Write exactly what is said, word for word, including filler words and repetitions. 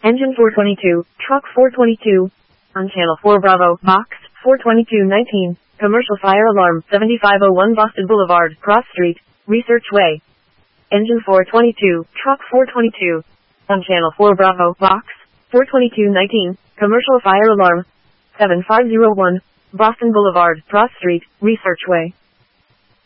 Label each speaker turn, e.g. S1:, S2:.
S1: Engine four twenty-two, Truck four twenty-two. On Channel four Bravo, Box four twenty-two nineteen. Commercial fire alarm, seventy-five oh one Boston Boulevard, Cross Street, Research Way. Engine four twenty-two, Truck four twenty-two. On Channel four Bravo, Box four twenty-two nineteen. Commercial fire alarm, seventy-five oh one, Boston Boulevard, Cross Street, Research Way.